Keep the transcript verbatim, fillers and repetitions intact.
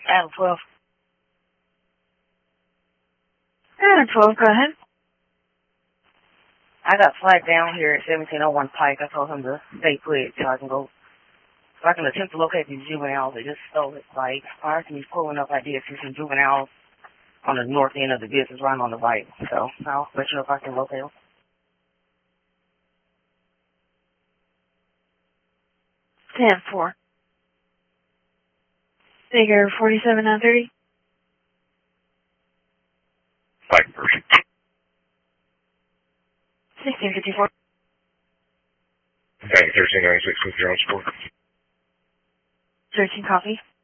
Adam twelve. Adam twelve, go ahead. I got flagged down here at seventeen oh one Pike. I told him to stay put so I can go, so I can attempt to locate these juveniles. They just stole it. Like, prior to me pulling up, I did see some juveniles on the north end of the business right on the right. So I'll let you know if I can locate them. ten four. Figure forty-seven nine thirty. Pike person. sixteen fifty-four. Bank thirteen ninety-six with your own support. thirteen copy.